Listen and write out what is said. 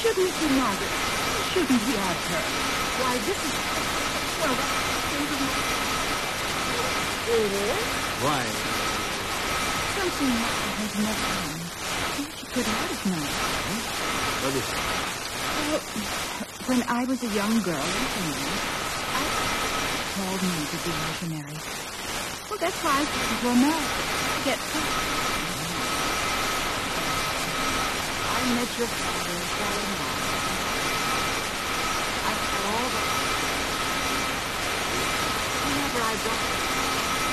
shouldn't he, Margaret? Shouldn't he have her? Why, this is... Well, it is? Why? Something Mother has never known. She could let us know. What is it? Well, when I was a young girl in England, I called me to be a missionary. Well, that's why I came to America to get food. I met your father and fell in love. I had all the... Whenever I got